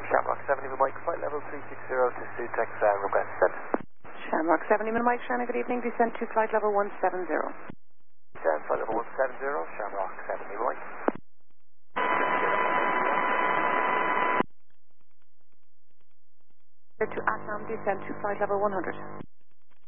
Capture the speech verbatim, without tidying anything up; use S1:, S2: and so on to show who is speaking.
S1: Shamrock seventy Mike, flight level three six zero to Sutex, uh, request sent.
S2: Shamrock seventy Mike, Shannon, good evening. Descend to flight level one seven zero.
S1: Descend flight level one seven zero, Shamrock seventy Mike.
S2: To Assam, descend to flight level one hundred.